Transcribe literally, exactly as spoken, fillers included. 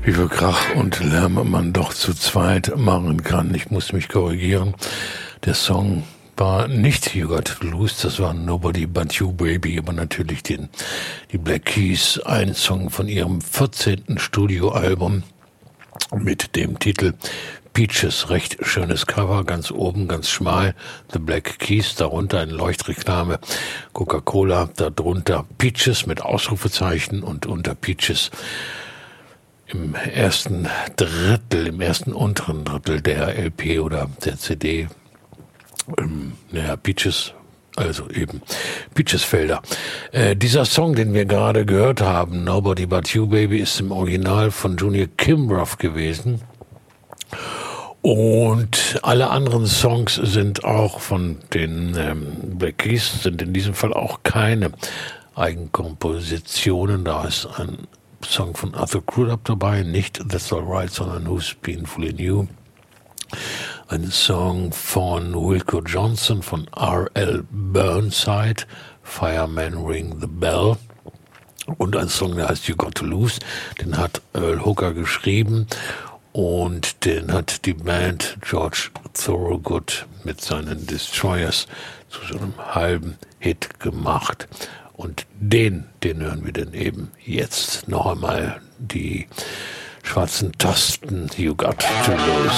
Wie viel Krach und Lärm man doch zu zweit machen kann. Ich muss mich korrigieren. Der Song war nicht You Got to Lose, das war Nobody But You Baby, aber natürlich den, die Black Keys, ein Song von ihrem vierzehnten Studioalbum mit dem Titel Peaches, recht schönes Cover, ganz oben, ganz schmal, The Black Keys, darunter eine Leuchtreklame, Coca-Cola, darunter Peaches mit Ausrufezeichen und unter Peaches im ersten Drittel, im ersten unteren Drittel der L P oder der C D, ähm, naja, Peaches, also eben Peaches-Felder. Äh, dieser Song, den wir gerade gehört haben, Nobody But You Baby, ist im Original von Junior Kimbrough gewesen. Und alle anderen Songs sind auch von den ähm, Black Keys, sind in diesem Fall auch keine Eigenkompositionen. Da ist ein Song von Arthur Crudup dabei, nicht That's Alright, sondern Who's Been Fooling You. Ein Song von Wilco Johnson, von R L Burnside, Fireman Ring the Bell. Und ein Song, der heißt You Got to Lose, den hat Earl Hooker geschrieben und den hat die Band George Thorogood mit seinen Destroyers zu so einem halben Hit gemacht. Und den, den hören wir dann eben jetzt noch einmal, die schwarzen Tasten, You Got to Lose.